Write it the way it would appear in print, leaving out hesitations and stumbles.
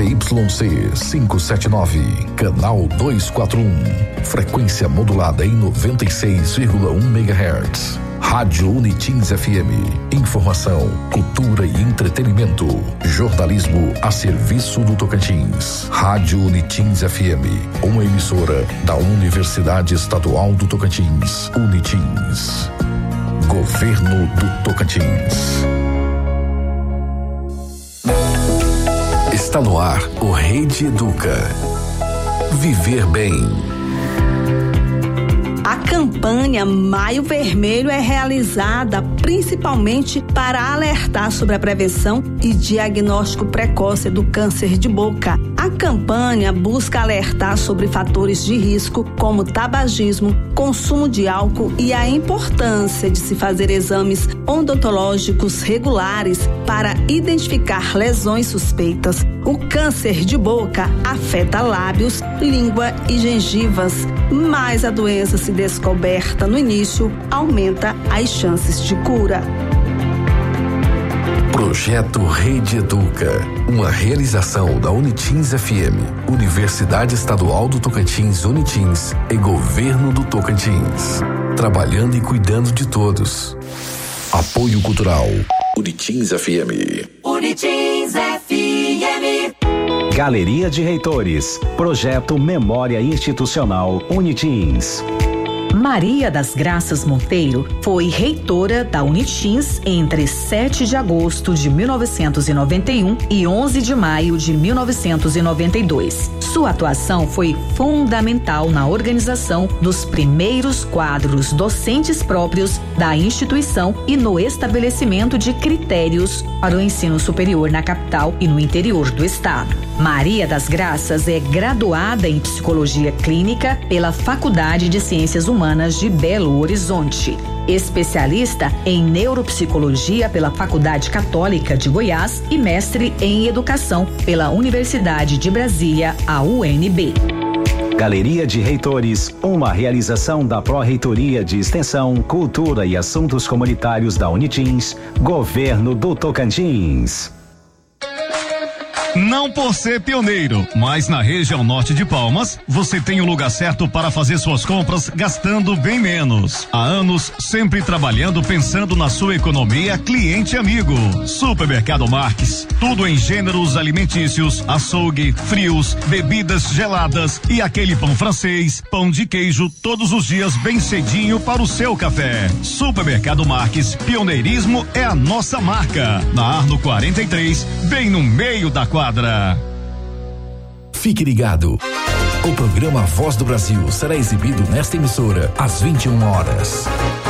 ZYC 579, canal 241, frequência modulada em 96,1 MHz. Rádio Unitins FM, informação, cultura e entretenimento, jornalismo a serviço do Tocantins. Rádio Unitins FM, uma emissora da Universidade Estadual do Tocantins, Unitins. Governo do Tocantins. Está no ar o Rede Educa. Viver bem. A campanha Maio Vermelho é realizada principalmente para alertar sobre a prevenção e diagnóstico precoce do câncer de boca. A campanha busca alertar sobre fatores de risco como tabagismo, consumo de álcool e a importância de se fazer exames odontológicos regulares para identificar lesões suspeitas. O câncer de boca afeta lábios, língua e gengivas, mas a doença, se descoberta no início, aumenta as chances de cura. Projeto Rede Educa, uma realização da Unitins FM, Universidade Estadual do Tocantins, Unitins e Governo do Tocantins. Trabalhando e cuidando de todos. Apoio Cultural, Unitins FM. Unitins FM. Galeria de Reitores, Projeto Memória Institucional Unitins. Maria das Graças Monteiro foi reitora da Unitins entre 7 de agosto de 1991 e 11 de maio de 1992. Sua atuação foi fundamental na organização dos primeiros quadros docentes próprios da instituição e no estabelecimento de critérios para o ensino superior na capital e no interior do estado. Maria das Graças é graduada em Psicologia Clínica pela Faculdade de Ciências Humanas de Belo Horizonte. Especialista em Neuropsicologia pela Faculdade Católica de Goiás e mestre em Educação pela Universidade de Brasília, a UNB. Galeria de Reitores, uma realização da Pró-Reitoria de Extensão, Cultura e Assuntos Comunitários da Unitins, Governo do Tocantins. Não por ser pioneiro, mas na região norte de Palmas, você tem o lugar certo para fazer suas compras gastando bem menos. Há anos, sempre trabalhando pensando na sua economia, cliente amigo. Supermercado Marques, tudo em gêneros alimentícios, açougue, frios, bebidas geladas e aquele pão francês, pão de queijo, todos os dias bem cedinho para o seu café. Supermercado Marques, pioneirismo é a nossa marca. Na Arno 43, bem no meio da quadra. Fique ligado. O programa Voz do Brasil será exibido nesta emissora às 21 horas.